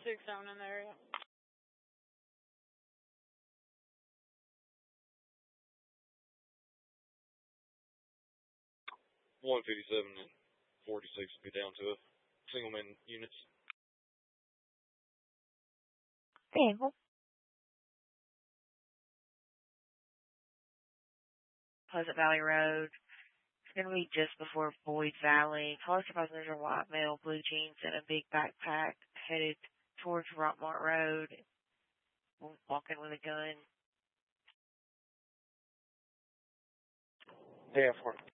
6-7 in the area. .157 and 46 will be down to single man units. Vehicle. Pleasant Valley Road. It's going to be just before Boyd Valley. Caller passengers are white male, blue jeans, and a big backpack headed towards Rockmart Road. Walking with a gun. Yeah, for